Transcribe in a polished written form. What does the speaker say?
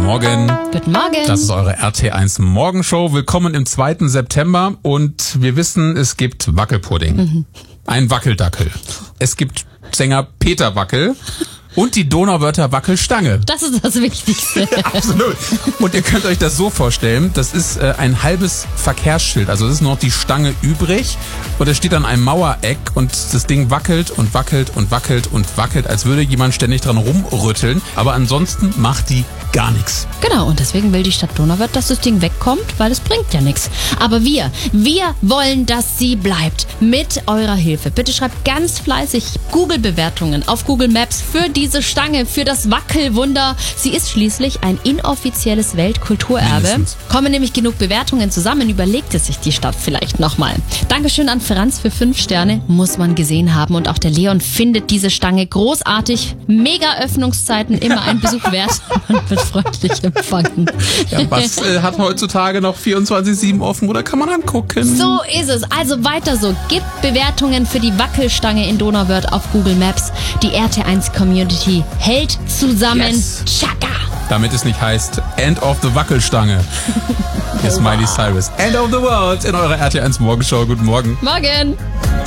Morgen. Guten Morgen. Das ist eure RT1 Morgenshow. Willkommen im 2. September und wir wissen, es gibt Wackelpudding. Ein Wackeldackel. Es gibt Sänger Peter Wackel. Und die Donauwörther Wackelstange. Das ist das Wichtigste. Absolut. Und ihr könnt euch das so vorstellen, das ist ein halbes Verkehrsschild. Also es ist nur noch die Stange übrig und es steht an einem Mauereck und das Ding wackelt und wackelt und wackelt und wackelt, als würde jemand ständig dran rumrütteln. Aber ansonsten macht die gar nichts. Genau, und deswegen will die Stadt Donauwörth, dass das Ding wegkommt, weil es bringt ja nichts. Aber wir wollen, dass sie bleibt. Mit eurer Hilfe. Bitte schreibt ganz fleißig Google-Bewertungen auf Google Maps für diese Stange, für das Wackelwunder. Sie ist schließlich ein inoffizielles Weltkulturerbe. Mindestens. Kommen nämlich genug Bewertungen zusammen, überlegt es sich die Stadt vielleicht nochmal. Dankeschön an Franz für 5 Sterne, muss man gesehen haben. Und auch der Leon findet diese Stange großartig. Mega Öffnungszeiten, immer ein Besuch wert. Man wird freundlich empfangen. Ja, was hat heutzutage noch 24/7 offen oder kann man angucken? So ist es. Also weiter so. Gibt Bewertungen für die Wackelstange in Donauwörth auf Google Maps. Die RT1 Community hält zusammen. Yes. Chaka! Damit es nicht heißt End of the Wackelstange. Ist Miley Cyrus. End of the World in eurer RT1 Morgenshow. Guten Morgen. Morgen!